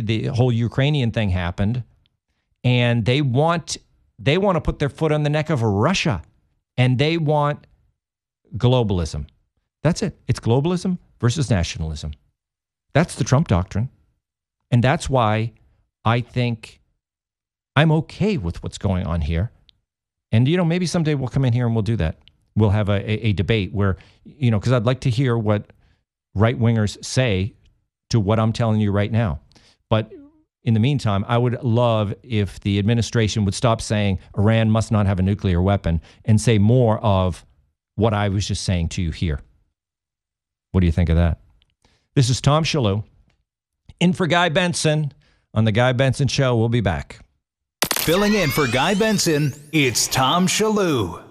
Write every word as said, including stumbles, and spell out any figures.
the whole Ukrainian thing happened, and they want they want to put their foot on the neck of Russia, and they want globalism. That's it. It's globalism versus nationalism. That's the Trump doctrine. And that's why I think I'm okay with what's going on here. And, you know, maybe someday we'll come in here and we'll do that. We'll have a, a, a debate where, you know, because I'd like to hear what right-wingers say to what I'm telling you right now. But in the meantime, I would love if the administration would stop saying Iran must not have a nuclear weapon and say more of what I was just saying to you here. What do you think of that? This is Tom Shillue, in for Guy Benson on The Guy Benson Show. We'll be back. Filling in for Guy Benson, it's Tom Shillue.